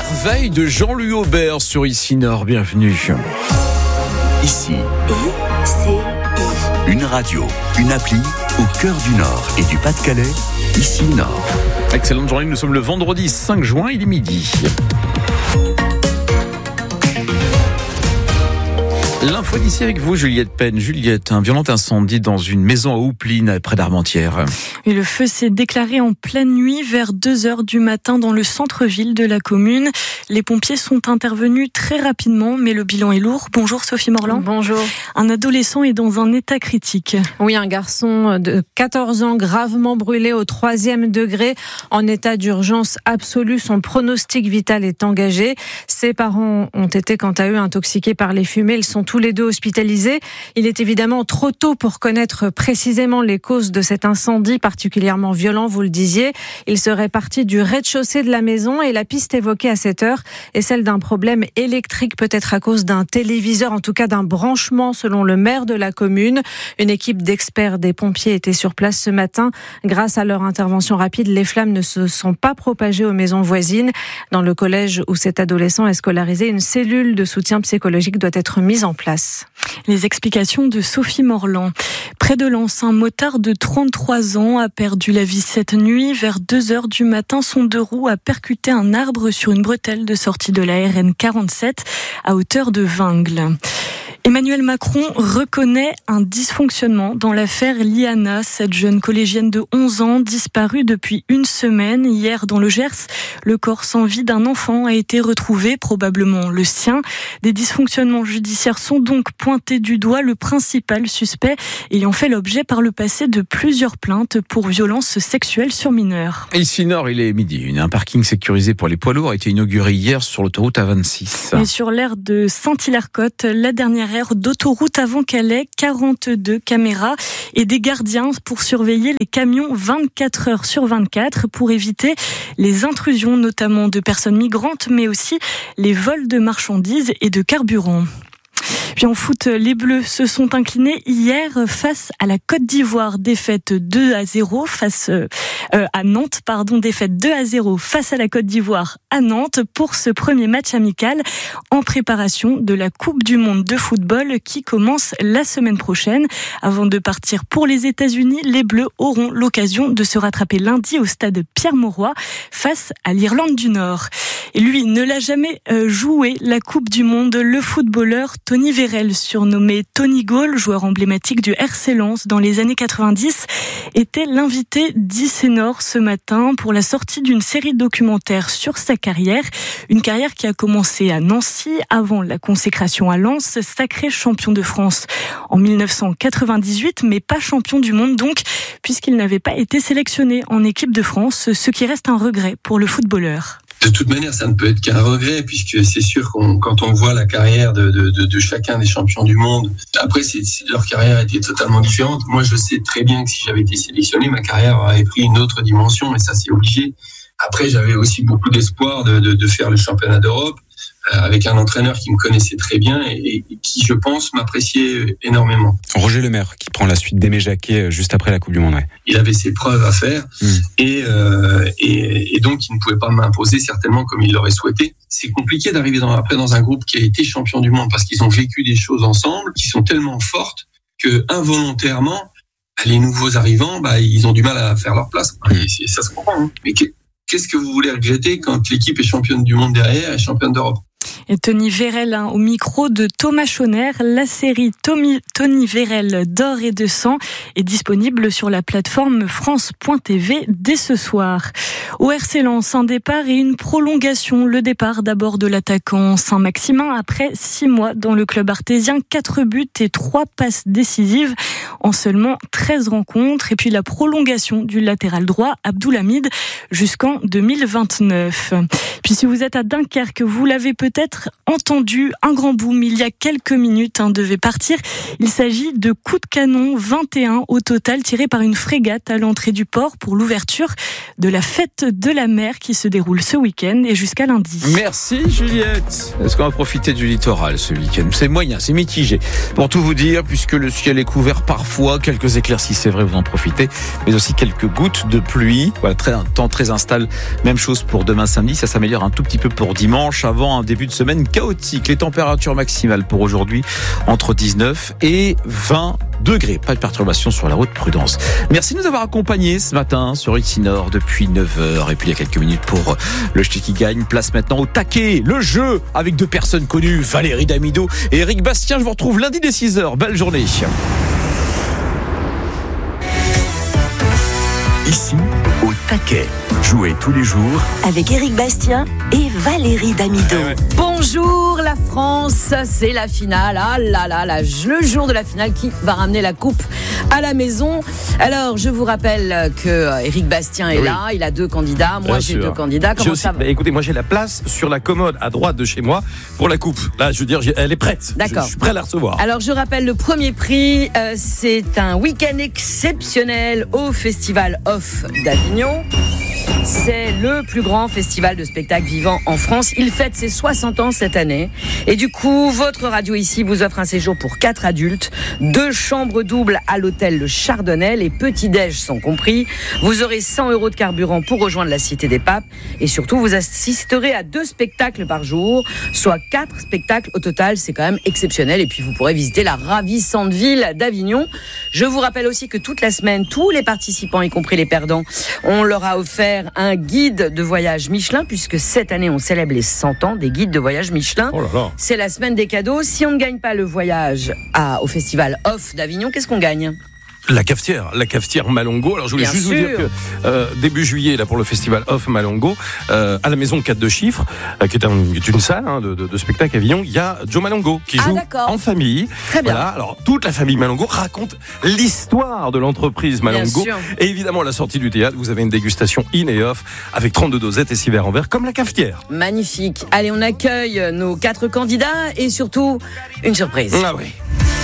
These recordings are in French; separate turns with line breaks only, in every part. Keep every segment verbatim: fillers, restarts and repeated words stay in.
merveille de Jean-Louis Aubert sur Ici Nord. Bienvenue.
Ici, une radio, une appli au cœur du Nord et du Pas-de-Calais. Ici Nord.
Excellente journée, nous sommes le vendredi cinq juin, il est midi. L'info d'ici avec vous, Juliette Penn. Juliette, un violent incendie dans une maison à Houpline, près d'Armentières.
Et le feu s'est déclaré en pleine nuit, vers deux heures du matin, dans le centre-ville de la commune. Les pompiers sont intervenus très rapidement, mais le bilan est lourd. Bonjour Sophie Morland.
Bonjour.
Un adolescent est dans un état critique.
Oui, un garçon de quatorze ans, gravement brûlé au troisième degré, en état d'urgence absolue. Son pronostic vital est engagé. Ses parents ont été, quant à eux, intoxiqués par les fumées. Ils sont tous les deux hospitalisés. Il est évidemment trop tôt pour connaître précisément les causes de cet incendie particulièrement violent, vous le disiez. Il serait parti du rez-de-chaussée de la maison et la piste évoquée à cette heure est celle d'un problème électrique, peut-être à cause d'un téléviseur, en tout cas d'un branchement selon le maire de la commune. Une équipe d'experts des pompiers était sur place ce matin. Grâce à leur intervention rapide, les flammes ne se sont pas propagées aux maisons voisines. Dans le collège où cet adolescent est scolarisé, une cellule de soutien psychologique doit être mise en place.
Les explications de Sophie Morland. Près de Lens, un motard de trente-trois ans a perdu la vie cette nuit. Vers deux heures du matin, son deux roues a percuté un arbre sur une bretelle de sortie de la R N quarante-sept à hauteur de Vingles. Emmanuel Macron reconnaît un dysfonctionnement dans l'affaire Liana, cette jeune collégienne de onze ans disparue depuis une semaine. Hier, dans le Gers, le corps sans vie d'un enfant a été retrouvé, probablement le sien. Des dysfonctionnements judiciaires sont donc pointés du doigt, le principal suspect ayant fait l'objet par le passé de plusieurs plaintes pour violences sexuelles sur mineurs.
Ici Nord, il est midi. Un parking sécurisé pour les poids lourds a été inauguré hier sur l'autoroute A vingt-six.
Et sur l'aire de Saint-Hilaire-Côte, la dernière aire d'autoroute avant Calais, quarante-deux caméras et des gardiens pour surveiller les camions vingt-quatre heures sur vingt-quatre pour éviter les intrusions, notamment de personnes migrantes, mais aussi les vols de marchandises et de carburant. Puis en foot, les Bleus se sont inclinés hier face à la Côte d'Ivoire, défaite deux à zéro face euh, à Nantes, pardon, défaite deux à zéro face à la Côte d'Ivoire à Nantes pour ce premier match amical en préparation de la Coupe du Monde de football qui commence la semaine prochaine. Avant de partir pour les États-Unis, les Bleus auront l'occasion de se rattraper lundi au stade Pierre-Mauroy face à l'Irlande du Nord. Et lui ne l'a jamais euh, joué, la Coupe du Monde, le footballeur Tony Vérel, surnommé Tony Gaulle, joueur emblématique du R C Lens dans les années quatre-vingt-dix, était l'invité d'I C Nord ce matin pour la sortie d'une série documentaire sur sa carrière. Une carrière qui a commencé à Nancy avant la consécration à Lens, sacré champion de France en dix-neuf cent quatre-vingt-dix-huit, mais pas champion du monde donc, puisqu'il n'avait pas été sélectionné en équipe de France, ce qui reste un regret pour le footballeur.
De toute manière, ça ne peut être qu'un regret, puisque c'est sûr qu'on, quand on voit la carrière de, de, de, de chacun des champions du monde, après, c'est, c'est, leur carrière était totalement différente. Moi, je sais très bien que si j'avais été sélectionné, ma carrière aurait pris une autre dimension, et ça, c'est obligé. Après, j'avais aussi beaucoup d'espoir de, de, de faire le championnat d'Europe, euh, avec un entraîneur qui me connaissait très bien et, et qui, je pense, m'appréciait énormément.
Roger Lemaire, qui prend la suite d'Aimé Jacquet juste après la Coupe du Monde. Ouais.
Il avait ses preuves à faire mmh. et, euh, et, et donc il ne pouvait pas m'imposer certainement comme il l'aurait souhaité. C'est compliqué d'arriver dans, après dans un groupe qui a été champion du monde parce qu'ils ont vécu des choses ensemble qui sont tellement fortes que involontairement, les nouveaux arrivants, bah, ils ont du mal à faire leur place. Et ça se comprend. Hein. Mais qu'est-ce que vous voulez regretter quand l'équipe est championne du monde derrière et championne d'Europe ?
Et Tony Vérel hein, au micro de Thomas Chauner. La série Tommy, Tony Vérel d'or et de sang est disponible sur la plateforme France point T V dès ce soir. Au R C Lens, un départ et une prolongation. Le départ d'abord de l'attaquant Saint-Maximin après six mois dans le club artésien, quatre buts et trois passes décisives en seulement treize rencontres. Et puis la prolongation du latéral droit Abdoulhamid jusqu'en deux mille vingt-neuf. Puis si vous êtes à Dunkerque, vous l'avez peut-être avoir entendu un grand boom il y a quelques minutes, hein, devait partir. Il s'agit de coups de canon, vingt et un au total, tirés par une frégate à l'entrée du port pour l'ouverture de la fête de la mer qui se déroule ce week-end et jusqu'à lundi.
Merci Juliette. Est-ce qu'on va profiter du littoral ce week-end ? C'est moyen, c'est mitigé. Pour tout vous dire, puisque le ciel est couvert parfois, quelques éclaircies, c'est vrai, vous en profitez, mais aussi quelques gouttes de pluie. Voilà, très, un temps très instable. Même chose pour demain samedi, ça s'améliore un tout petit peu pour dimanche, avant un début de semaine chaotique. Les températures maximales pour aujourd'hui, entre dix-neuf et vingt degrés. Pas de perturbation sur la route, prudence. Merci de nous avoir accompagnés ce matin sur Itinor depuis neuf heures. Et puis il y a quelques minutes pour le jeté qui gagne. Place maintenant au taquet, le jeu avec deux personnes connues, Valérie Damido et Eric Bastien. Je vous retrouve lundi dès six heures. Belle journée.
Ici, au taquet. Jouez tous les jours
avec Eric Bastien et Valérie Damido.
Bonjour la France, c'est la finale. Ah là là là, le jour de la finale, qui va ramener la coupe à la maison. Alors, je vous rappelle que Eric Bastien est oui. là, il a deux candidats. Moi,
Bien
j'ai
sûr.
deux candidats. Comment
aussi,
ça va ?
bah, écoutez, moi j'ai la place sur la commode à droite de chez moi pour la coupe. Là, je veux dire, elle est prête.
D'accord.
Je, je suis prêt à la recevoir.
Alors, je rappelle le premier prix, euh, c'est un week-end exceptionnel au Festival Off d'Avignon. C'est le plus grand festival de spectacles vivants en France. Il fête ses soixante ans cette année. Et du coup, votre radio ici vous offre un séjour pour quatre adultes, deux chambres doubles à l'hôtel Le Chardonnay, les petits-déj sont compris. Vous aurez cent euros de carburant pour rejoindre la Cité des Papes. Et surtout, vous assisterez à deux spectacles par jour, soit quatre spectacles au total. C'est quand même exceptionnel. Et puis, vous pourrez visiter la ravissante ville d'Avignon. Je vous rappelle aussi que toute la semaine, tous les participants, y compris les perdants, on leur a offert un guide de voyage Michelin, puisque cette année on célèbre les cent ans des guides de voyage Michelin.
Oh là là.
C'est la semaine des cadeaux. Si on ne gagne pas le voyage à, au Festival Off d'Avignon, qu'est-ce qu'on gagne ?
La cafetière, la cafetière Malongo. Alors je voulais
Bien
juste
sûr.
vous dire que euh, début juillet, là pour le festival Off Malongo, euh, à la maison quatre de chiffres, euh, qui est, un, qui est une salle hein, de, de, de spectacle à Avignon, il y a Joe Malongo qui
Ah,
joue
d'accord.
en famille.
Très bien.
Voilà. Alors toute la famille Malongo raconte l'histoire de l'entreprise Malongo.
Bien sûr.
Et évidemment à la sortie du théâtre, vous avez une dégustation in et off avec trente-deux dosettes et six verres en verre comme la cafetière.
Magnifique. Allez, on accueille nos quatre candidats et surtout une surprise.
Ah oui.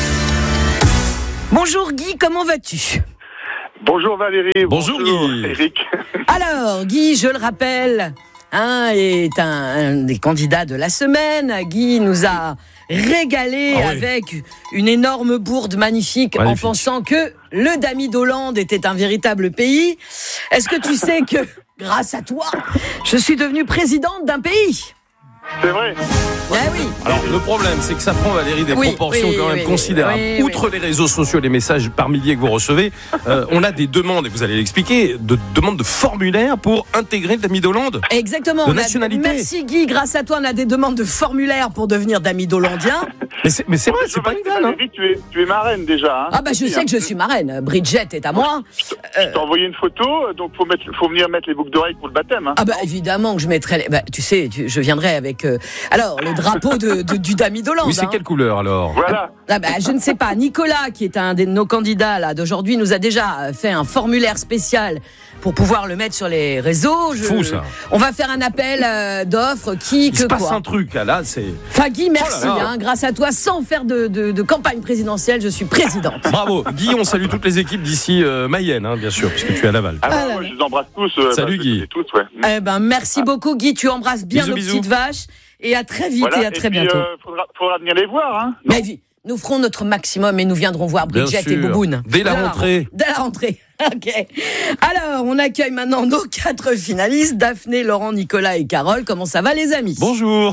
Bonjour Guy, comment vas-tu ?
Bonjour Valérie.
Bonjour, Guy.
Eric.
Alors, Guy, je le rappelle, hein, est un, un des candidats de la semaine. Guy nous a régalé
Ah oui.
avec une énorme bourde magnifique,
Magnifique.
en pensant que le Dami d'Hollande était un véritable pays. Est-ce que tu sais que, grâce à toi, je suis devenue présidente d'un pays ?
C'est vrai.
Eh oui.
Alors le problème, c'est que ça prend Valérie des
Oui,
proportions
oui,
quand même
oui,
considérables.
oui, oui.
Outre les réseaux sociaux, les messages par milliers que vous recevez, euh, on a des demandes, et vous allez l'expliquer, de demandes de formulaires pour intégrer Dami d'Hollande.
Exactement.
De
on a-
nationalité.
Merci Guy, grâce à toi, on a des demandes de formulaires pour devenir Dami d'Hollandien.
Mais c'est, mais c'est vrai, c'est pas légal. Hein.
Valérie, tu es, tu es marraine déjà. Hein.
Ah bah je sais que je suis marraine. Bridget est à moi.
Je t'ai envoyé une photo, donc faut mettre, faut venir mettre les boucles d'oreilles pour le baptême. Hein.
Ah bah évidemment que je mettrai. Les... Bah, tu sais, tu- je viendrai avec. Euh... Alors le drapeau de, de- du Dami d'Hollande.
Oui, c'est
hein.
quelle couleur alors ?
Voilà.
Ah bah, je ne sais pas. Nicolas, qui est un de nos candidats là d'aujourd'hui, nous a déjà fait un formulaire spécial pour pouvoir le mettre sur les réseaux. Je...
Fou, ça.
On va faire un appel euh, d'offres. Qui,
Il
que
se passe
quoi.
un truc là, là c'est...
Enfin Guy, merci.
Oh là là.
Hein, grâce à toi, sans faire de, de, de campagne présidentielle, je suis présidente.
Bravo. Guy, on salue toutes les équipes d'ici euh, Mayenne, hein, bien sûr, puisque tu es à Laval.
Ah, bah,
Ah là
moi,
là.
je les embrasse tous. euh,
Salut,
bah, je les
Guy.
connais tous, ouais.
Eh ben merci beaucoup Guy. Tu embrasses bien
Bisous,
nos
bisous.
petites vaches et à très vite
Voilà.
et à très
puis,
bientôt.
euh, faudra, faudra venir les voir. Hein.
Mais vi- nous ferons notre maximum et nous viendrons voir
Bien
Bridget
sûr.
et Bouboune.
Dès la rentrée.
Dès la rentrée. Ok. Alors, on accueille maintenant nos quatre finalistes, Daphné, Laurent, Nicolas et Carole. Comment ça va les amis ?
Bonjour.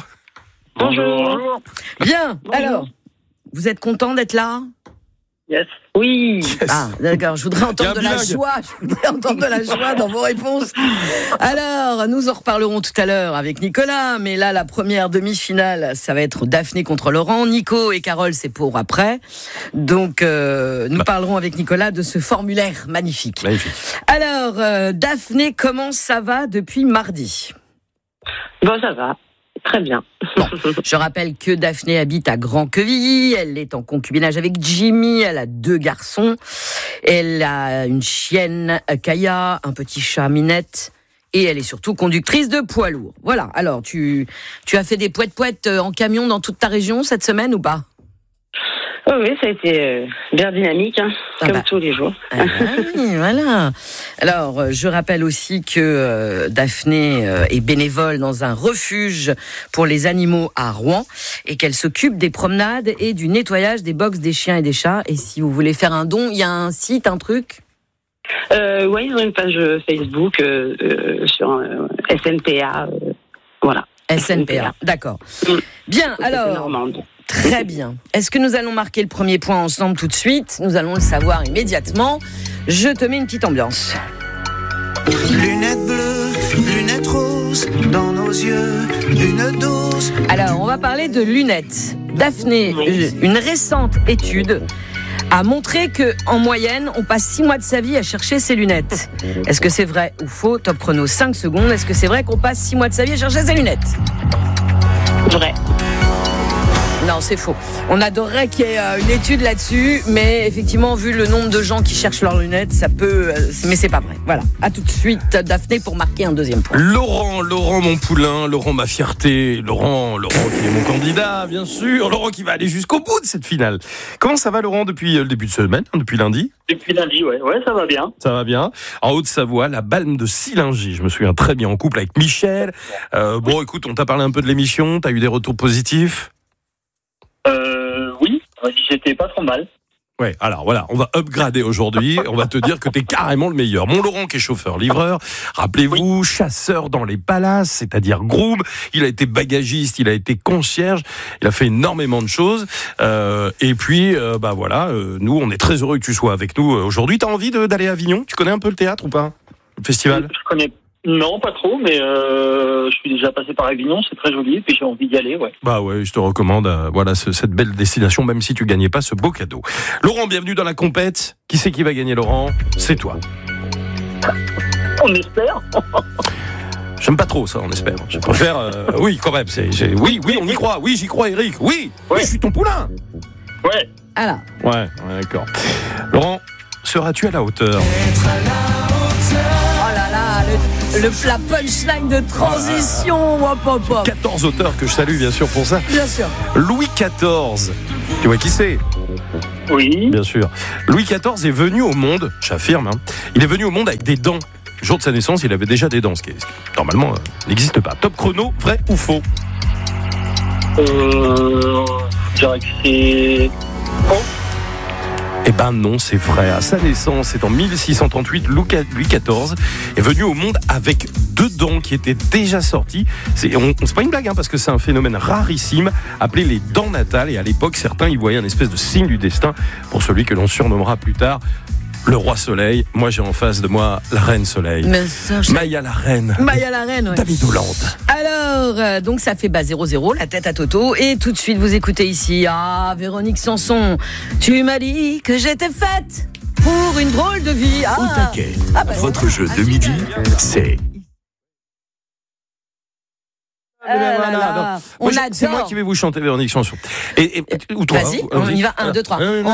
Bonjour.
Bien. Alors, vous êtes contents d'être là ?
Yes. Oui.
Ah, d'accord. Je voudrais
Il y a
entendre
un
de la
bilingue.
joie. Je voudrais entendre de la joie dans vos réponses. Alors, nous en reparlerons tout à l'heure avec Nicolas. Mais là, la première demi-finale, ça va être Daphné contre Laurent. Nico et Carole, c'est pour après. Donc, euh, nous parlerons avec Nicolas de ce formulaire magnifique.
Magnifique.
Alors, euh, Daphné, comment ça va depuis mardi ?
Bon, ça va. Très bien.
Bon, je rappelle que Daphné habite à Grand-Quevilly, elle est en concubinage avec Jimmy, elle a deux garçons, elle a une chienne Kaya, un petit chat Minette et elle est surtout conductrice de poids lourd. Voilà. Alors, tu, tu as fait des poètes-poètes en camion dans toute ta région cette semaine ou pas ?
Oh oui, ça a été euh, bien dynamique, hein,
ah
comme
bah.
tous les jours.
Ah oui, voilà. Alors, euh, je rappelle aussi que euh, Daphné euh, est bénévole dans un refuge pour les animaux à Rouen et qu'elle s'occupe des promenades et du nettoyage des box des chiens et des chats. Et si vous voulez faire un don, il y a un site, un truc ?
Euh, oui, ils ont une page Facebook euh, euh, sur euh, S N P A. Euh, voilà.
S N P A, d'accord. Mm. Bien, alors...
Normande.
Très bien. Est-ce que nous allons marquer le premier point ensemble tout de suite ? Nous allons le savoir immédiatement. Je te mets une petite ambiance.
Lunettes bleues, lunettes roses, dans nos yeux, une dose.
Alors, on va parler de lunettes. Daphné, une récente étude a montré que, en moyenne, on passe six mois de sa vie à chercher ses lunettes. Est-ce que c'est vrai ou faux ? Top chrono, cinq secondes. Est-ce que c'est vrai qu'on passe six mois de sa vie à chercher ses lunettes ?
Vrai.
Non, c'est faux. On adorerait qu'il y ait une étude là-dessus, mais effectivement, vu le nombre de gens qui cherchent leurs lunettes, ça peut... Mais c'est pas vrai. Voilà. À tout de suite, Daphné, pour marquer un deuxième point.
Laurent, Laurent mon poulain, Laurent ma fierté, Laurent, Laurent qui est mon candidat, bien sûr, Laurent qui va aller jusqu'au bout de cette finale. Comment ça va, Laurent, depuis le début de semaine, depuis lundi ?
Depuis lundi, ouais, ouais, ça va bien.
Ça va bien. En Haute-Savoie, la Balme de Sillingy, je me souviens très bien, en couple avec Michel. Euh, bon, écoute, on t'a parlé un peu de l'émission, t'as eu des retours positifs ?
Euh, oui, j'étais pas trop mal.
Ouais, alors voilà, on va upgrader aujourd'hui, on va te dire que t'es carrément le meilleur. Mon Laurent qui est chauffeur-livreur, rappelez-vous, oui. Chasseur dans les palaces, c'est-à-dire groom, il a été bagagiste, il a été concierge, il a fait énormément de choses, euh, et puis, euh, bah voilà, euh, nous on est très heureux que tu sois avec nous aujourd'hui. T'as envie de, d'aller à Avignon ? Tu connais un peu le théâtre ou pas ? Le festival ?
Je connais Non, pas trop, mais euh, je suis déjà passé par Avignon, c'est très joli, puis j'ai envie d'y aller, ouais.
Bah ouais, je te recommande, euh, voilà, ce, cette belle destination, même si tu gagnais pas ce beau cadeau. Laurent, bienvenue dans la compète. Qui c'est qui va gagner, Laurent ? C'est toi.
On espère.
J'aime pas trop ça, on espère. Je préfère, euh, oui, quand même. C'est, j'ai, oui, oui, on y croit. Oui, j'y crois, Eric. Oui, ouais. Oui, je suis ton poulain.
Ouais.
Alors.
Ouais, ouais, d'accord. Laurent, seras-tu à la hauteur ?
Oh là là, le, le, la punchline de transition. Hop, hop, hop.
quatorze auteurs que je salue, bien sûr, pour ça.
Bien sûr.
Louis quatorze. Tu vois qui c'est ?
Oui.
Bien sûr. Louis quatorze est venu au monde, j'affirme, hein, il est venu au monde avec des dents. Le jour de sa naissance, il avait déjà des dents, ce qui, est, ce qui normalement euh, n'existe pas. Top chrono, vrai ou faux ?
Euh. Je dirais que c'est faux.
Eh ben non, c'est vrai. À sa naissance, c'est en mille six cent trente-huit, Louis quatorze est venu au monde avec deux dents qui étaient déjà sorties. C'est, on, c'est pas une blague, hein, parce que c'est un phénomène rarissime appelé les dents natales. Et à l'époque, certains y voyaient un espèce de signe du destin pour celui que l'on surnommera plus tard le roi soleil. Moi, j'ai en face de moi la reine soleil.
Ça,
Maya la reine.
Maya la reine, ouais.
David Hollande.
Alors, euh, donc ça fait bah, zéro zéro, la tête à Toto. Et tout de suite, vous écoutez ici, ah, Véronique Sanson. Tu m'as dit que j'étais faite pour une drôle de vie. Ah,
Au taquet.
Ah, bah,
Votre jeu de midi, c'est...
Ah là là. On
moi,
adore.
c'est moi qui vais vous chanter Véronique Sanson. Et, et, ou toi,
Vas-y,
hein,
on y va. un, deux, trois.